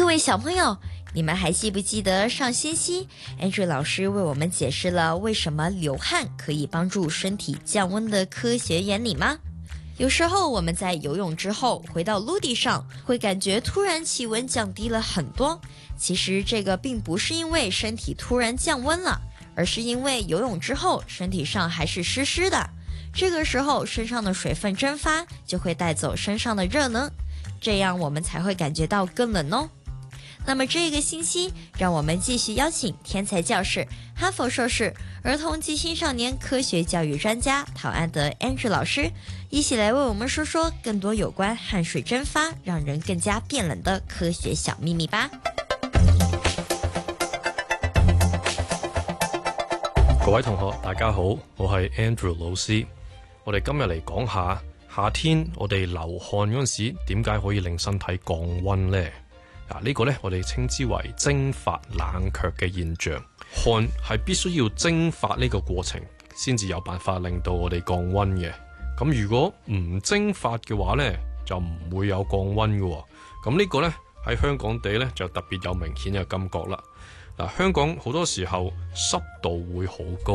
位小朋友，你们还记不记得上星期 Andrew 老师为我们解释了为什么流汗可以帮助身体降温的科学原理吗？有时候我们在游泳之后回到陆地上，会感觉突然气温降低了很多。其实这个并不是因为身体突然降温了，而是因为游泳之后身体上还是湿湿的，这个时候身上的水分蒸发就会带走身上的热能，这样我们才会感觉到更冷哦。那么这个星期，让我们继续邀请天才教室、哈佛硕士、儿童及青少年科学教育专家陶安德 Andrew 老师，一起来为我们说说更多有关汗水蒸发让人更加变冷的科学小秘密吧。 各位同學大家好，我係 Andrew 老師。我哋今日嚟講下夏天我哋流汗嗰陣時點解可以令身體降溫呢？呢個呢，我哋稱之為蒸發冷卻嘅現象。汗係必須要蒸發呢個過程先至有辦法令到我哋降溫嘅。咁如果唔蒸發嘅話呢，就唔會有降溫嘅。咁呢個呢，喺香港地呢，就特別有明顯嘅感覺啦。香港好多時候濕度會好高，